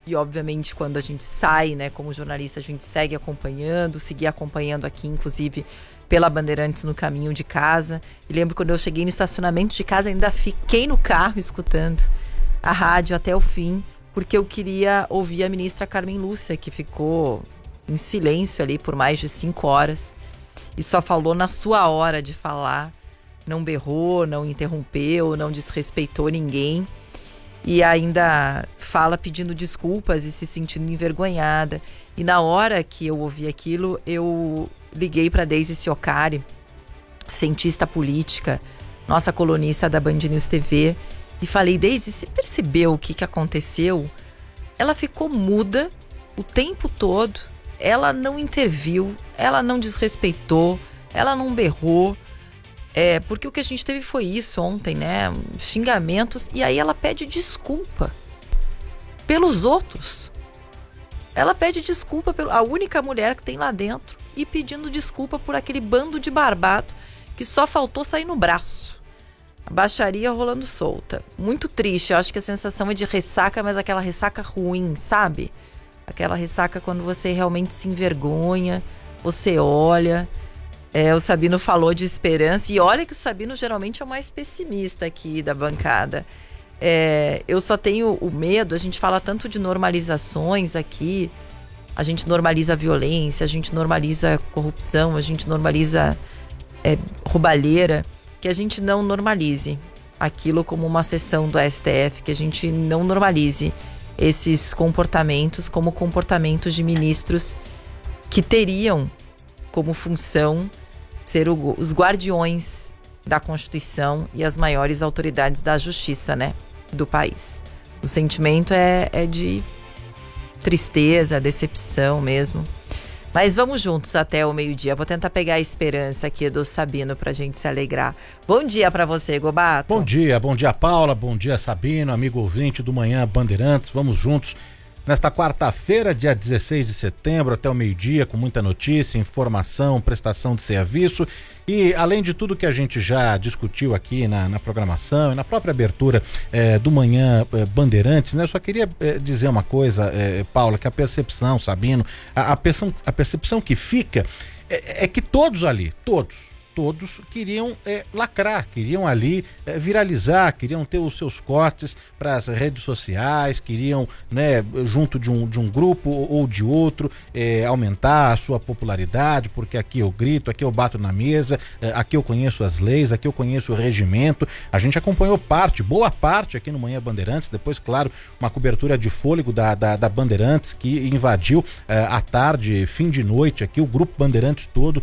E obviamente quando a gente sai, né, como jornalista, a gente segue acompanhando, segui acompanhando aqui, inclusive pela Bandeirantes no caminho de casa. E lembro quando eu cheguei no estacionamento de casa, ainda fiquei no carro escutando a rádio até o fim, porque eu queria ouvir a ministra Carmen Lúcia, que ficou em silêncio ali por mais de 5 horas e só falou na sua hora de falar, não berrou, não interrompeu, não desrespeitou ninguém e ainda fala pedindo desculpas e se sentindo envergonhada. E na hora que eu ouvi aquilo, eu liguei para Deise Ciocari, cientista política, nossa colunista da Band News TV, e falei: Deise, você percebeu o que aconteceu? Ela ficou muda o tempo todo, ela não interviu, ela não desrespeitou, ela não berrou, porque o que a gente teve foi isso ontem, né? Xingamentos, e aí ela pede desculpa pelos outros. Ela pede desculpa a única mulher que tem lá dentro e pedindo desculpa por aquele bando de barbado que só faltou sair no braço. A baixaria rolando solta. Muito triste, eu acho que a sensação é de ressaca, mas aquela ressaca ruim, sabe? Aquela ressaca quando você realmente se envergonha, você olha. O Sabino falou de esperança, e olha que o Sabino geralmente é o mais pessimista aqui da bancada. Eu só tenho o medo, a gente fala tanto de normalizações aqui, a gente normaliza a violência, a gente normaliza a corrupção, a gente normaliza roubalheira, que a gente não normalize aquilo como uma sessão do STF, que a gente não normalize esses comportamentos como comportamentos de ministros que teriam como função ser os guardiões da Constituição e as maiores autoridades da justiça, né, do país. O sentimento é de tristeza, decepção mesmo. Mas vamos juntos até o meio-dia. Vou tentar pegar a esperança aqui do Sabino pra gente se alegrar. Bom dia pra você, Gobato. Bom dia, Paula, bom dia, Sabino, amigo ouvinte do Manhã Bandeirantes. Vamos juntos nesta quarta-feira, dia 16 de setembro, até o meio-dia, com muita notícia, informação, prestação de serviço e, além de tudo que a gente já discutiu aqui na programação e na própria abertura do Manhã Bandeirantes, né? Eu só queria dizer uma coisa, Paula, que a percepção, Sabino, a percepção que fica é que todos ali, todos queriam lacrar, queriam ali viralizar, queriam ter os seus cortes para as redes sociais, queriam, né, junto de um grupo ou de outro, aumentar a sua popularidade, porque aqui eu grito, aqui eu bato na mesa, aqui eu conheço as leis, aqui eu conheço o regimento. A gente acompanhou boa parte aqui no Manhã Bandeirantes, depois, claro, uma cobertura de fôlego da Bandeirantes que invadiu à tarde, fim de noite aqui, o grupo Bandeirantes todo.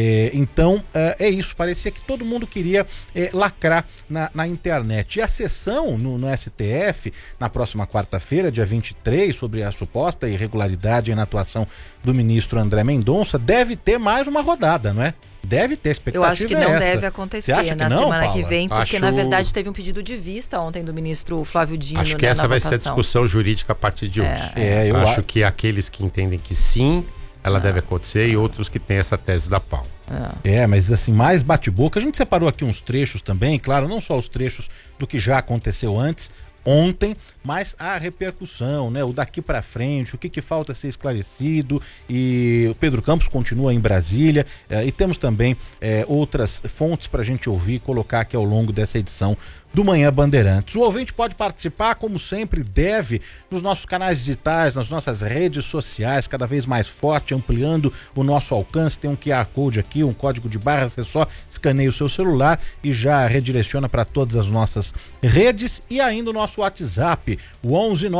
Então, é isso, parecia que todo mundo queria lacrar na internet. E a sessão no STF, na próxima quarta-feira, dia 23, sobre a suposta irregularidade na atuação do ministro André Mendonça, deve ter mais uma rodada, não é? Deve ter, expectativa. Eu acho que não deve acontecer na semana Paula? Que vem, porque na verdade teve um pedido de vista ontem do ministro Flávio Dino. Acho que essa vai ser a discussão jurídica a partir de hoje. Eu acho que aqueles que entendem que sim, ela deve acontecer, e outros que têm essa tese da Paula. Mas assim, mais bate-boca. A gente separou aqui uns trechos também, claro, não só os trechos do que já aconteceu ontem, mas a repercussão, né? O daqui para frente, o que falta ser esclarecido. E o Pedro Campos continua em Brasília, e temos também outras fontes para a gente ouvir e colocar aqui ao longo dessa edição do Manhã Bandeirantes. O ouvinte pode participar, como sempre deve, nos nossos canais digitais, nas nossas redes sociais, cada vez mais forte, ampliando o nosso alcance. Tem um QR Code aqui, um código de barras, você só escaneia o seu celular e já redireciona para todas as nossas redes, e ainda o nosso WhatsApp, o 11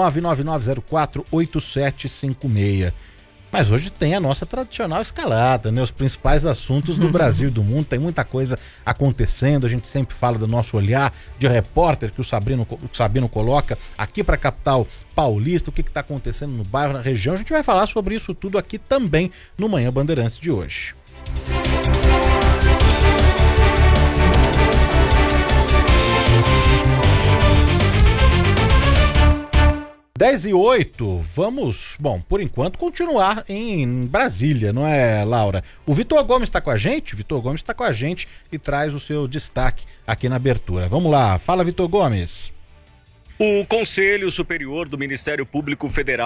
99904 8756. Mas hoje tem a nossa tradicional escalada, né? Os principais assuntos do Brasil e do mundo. Tem muita coisa acontecendo. A gente sempre fala do nosso olhar de repórter que o Sabino coloca aqui para a capital paulista, o que está acontecendo no bairro, na região. A gente vai falar sobre isso tudo aqui também no Manhã Bandeirantes de hoje. 10h08, vamos, por enquanto, continuar em Brasília, não é, Laura? O Vitor Gomes está com a gente? Vitor Gomes está com a gente e traz o seu destaque aqui na abertura. Vamos lá, fala, Vitor Gomes. O Conselho Superior do Ministério Público Federal